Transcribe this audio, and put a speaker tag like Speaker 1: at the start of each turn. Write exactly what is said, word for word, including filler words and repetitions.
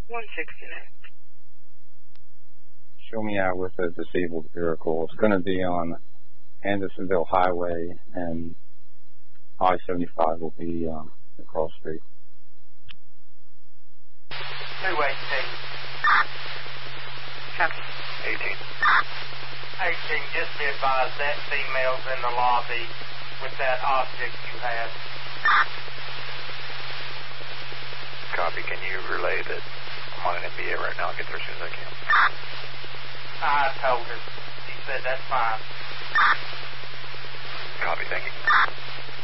Speaker 1: one sixty-nine.
Speaker 2: Show me out with a disabled vehicle. It's going to be on Andersonville Highway, and I seventy-five will be um, across the street.
Speaker 3: two eighteen.
Speaker 1: Copy.
Speaker 3: eighteen. eighteen, just be advised that female's in the lobby with that object you have.
Speaker 4: Copy. Can you relay that I'm on an M B A right now? I'll get there as soon as I can.
Speaker 3: I told her. She said that's fine.
Speaker 4: Copy. Thank you.